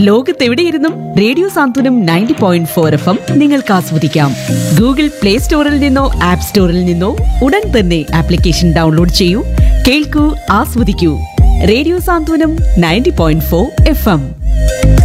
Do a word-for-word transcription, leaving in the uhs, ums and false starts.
ലോകത്തെവിടെയിരുന്നും radio സാന്ത്വനം ninety point four F M നിങ്ങൾക്ക് ആസ്വദിക്കാം. Google play സ്റ്റോറിൽ നിന്നോ ആപ്പ് സ്റ്റോറിൽ നിന്നോ ഉടൻ തന്നെ ആപ്ലിക്കേഷൻ ഡൗൺലോഡ് ചെയ്യൂ. കേൾക്കൂ, ആസ്വദിക്കൂ. റേഡിയോ സാന്ത്വനം ninety point four F M.